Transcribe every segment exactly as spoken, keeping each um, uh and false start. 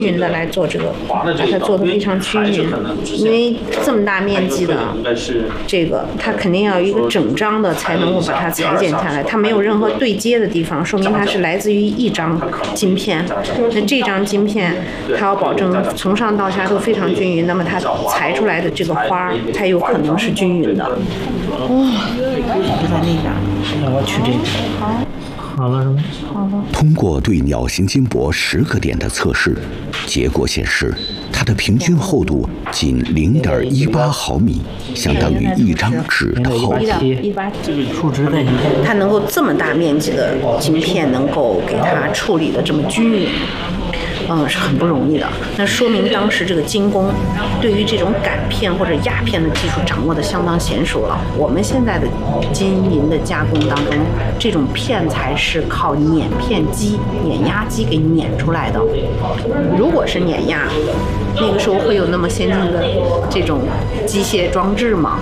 均的来做这个，把它做得非常均匀，因为这么大面积的这个，它肯定要有一个整张的才能够把它裁剪下来，它没有任何对接的地方，说明它是来自于一张晶片。那这张晶片，它要保证从上到下都非常均匀，那么它裁出来的这个花，它有可能是均匀的。哇、哦，就在那边，那我取这个。好。 好了是吗？ 好了。 通过对鸟形金箔十个点的测试，结果显示，它的平均厚度仅零点一八毫米，相当于一张纸的厚度。 这个触值在它能够这么大面积的晶片，能够给它处理的这么均匀。嗯，是很不容易的。那说明当时这个精工对于这种擀片或者压片的技术掌握的相当娴熟了。我们现在的金银的加工当中，这种片材是靠碾片机、碾压机给碾出来的。如果是碾压，那个时候会有那么先进的这种机械装置吗？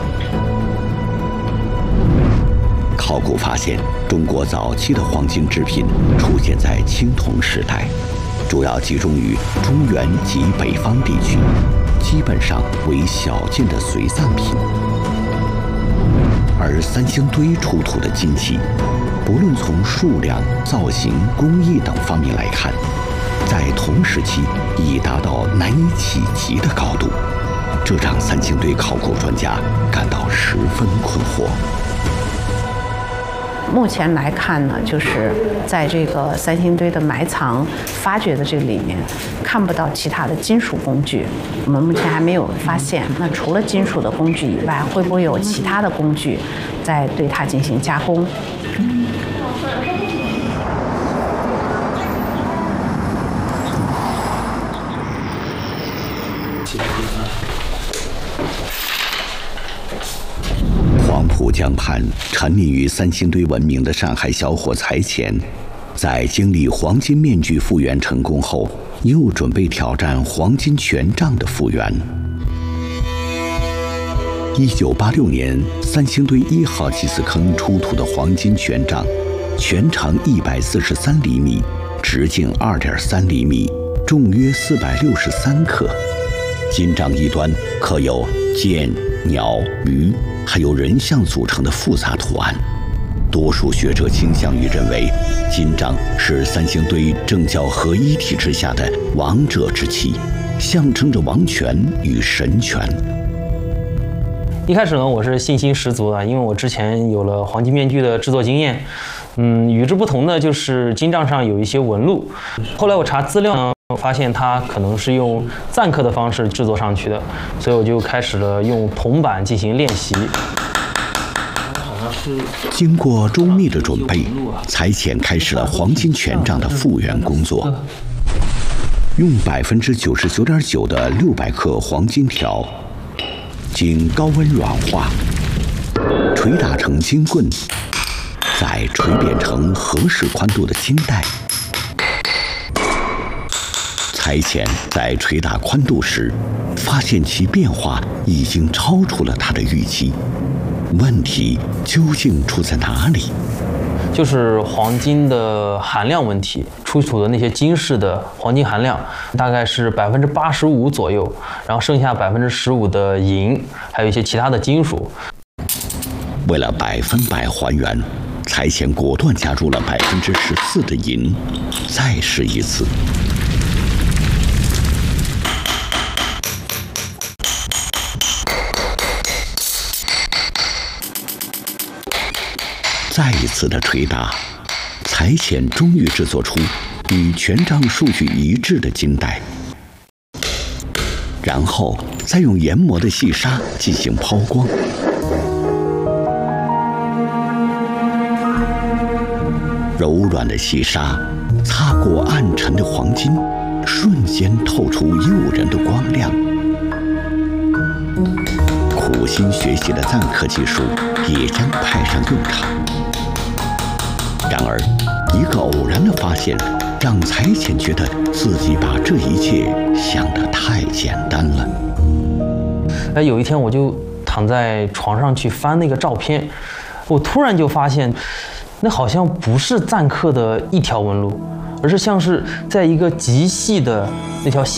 考古发现，中国早期的黄金制品出现在青铜时代。主要集中于中原及北方地区，基本上为小件的随葬品。而三星堆出土的金器，不论从数量、造型、工艺等方面来看，在同时期已达到难以企及的高度，这让三星堆考古专家感到十分困惑。 目前来看呢，就是在这个三星堆的埋藏发掘的这个里面，看不到其他的金属工具。我们目前还没有发现。那除了金属的工具以外，会不会有其他的工具在对它进行加工？ 黄浦江畔沉溺于三星堆文明的上海小伙财前，在经历黄金面具复原成功后，又准备挑战黄金权杖的复原。一九八六年，三星堆一号祭祀坑出土的黄金权杖，全长一百四十三厘米，直径二点三厘米，重约四百六十三克。金杖一端刻有剑、鸟、鱼，还有人像组成的复杂图案。多数学者倾向于认为，金杖是三星堆政教合一体制下的王者之器，象征着王权与神权。 一开始呢，我是信心十足的，因为我之前有了黄金面具的制作经验。嗯，与之不同的就是金杖上有一些纹路。后来我查资料呢，发现它可能是用錾刻的方式制作上去的，所以我就开始了用铜板进行练习。 经过周密的准备，财前开始了黄金权杖的复原工作。用百分之九十九点九的六百克黄金条，经高温软化，捶打成金棍，再锤扁成合适宽度的金带。财前在捶打宽度时，发现其变化已经超出了他的预期。问题究竟出在哪里？ 就是黄金的含量问题，出土的那些金饰的黄金含量大概是百分之八十五左右，然后剩下百分之十五的银，还有一些其他的金属。 为了百分百还原，财前果断加入了百分之十四的银，再试一次。再一次的捶打，财前终于制作出与权杖数据一致的金带，然后再用研磨的细砂进行抛光。柔软的细砂擦过暗沉的黄金，瞬间透出诱人的光亮。苦心学习的錾刻技术也将派上用场。然而，一个偶然的发现，让财前觉得自己把这一切想得太简单了。 哎，有一天我就躺在床上去翻那个照片，我突然就发现，那好像不是錾刻的一条纹路， 而是像是在一个极细的那条线